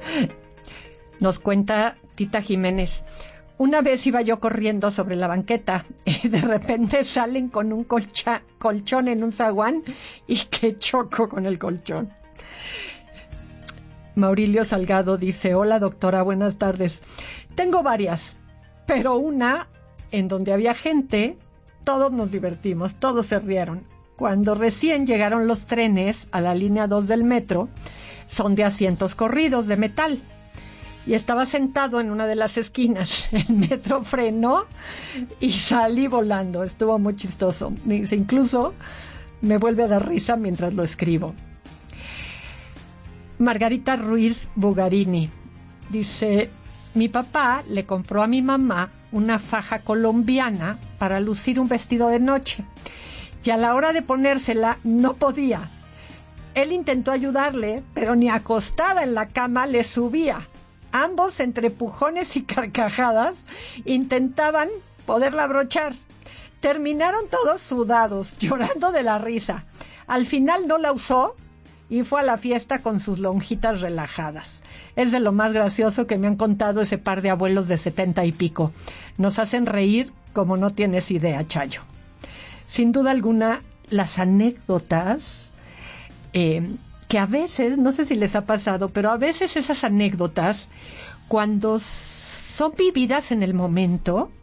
Nos cuenta Tita Jiménez. Una vez iba yo corriendo sobre la banqueta y de repente salen con un colchón en un zaguán y que choco con el colchón. Maurilio Salgado dice, hola doctora, buenas tardes. Tengo varias, pero una en donde había gente, todos nos divertimos, todos se rieron. Cuando recién llegaron los trenes a la línea 2 del metro, son de asientos corridos de metal. Y estaba sentado en una de las esquinas. El metro frenó y salí volando. Estuvo muy chistoso. Incluso me vuelve a dar risa mientras lo escribo. Margarita Ruiz Bugarini dice, mi papá le compró a mi mamá una faja colombiana para lucir un vestido de noche. Y a la hora de ponérsela no podía. Él intentó ayudarle, pero ni acostada en la cama le subía. Ambos, entre pujones y carcajadas, intentaban poderla abrochar. Terminaron todos sudados, llorando de la risa. Al final no la usó y fue a la fiesta con sus lonjitas relajadas. Es de lo más gracioso que me han contado ese par de abuelos de 70 y pico. Nos hacen reír como no tienes idea, Chayo. Sin duda alguna, las anécdotas... que a veces, no sé si les ha pasado, pero a veces esas anécdotas, cuando son vividas en el momento,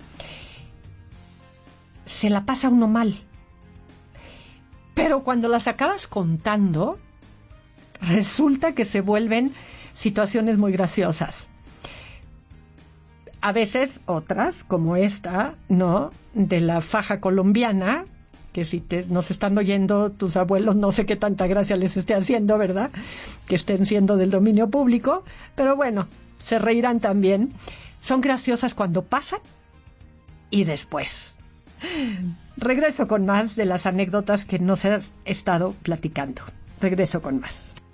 se la pasa uno mal. Pero cuando las acabas contando, resulta que se vuelven situaciones muy graciosas. A veces otras, como esta, ¿no? De la faja colombiana, que si nos están oyendo tus abuelos, no sé qué tanta gracia les esté haciendo, ¿verdad? Que estén siendo del dominio público, pero bueno, se reirán también. Son graciosas cuando pasan y después. Regreso con más de las anécdotas que nos has estado platicando. Regreso con más.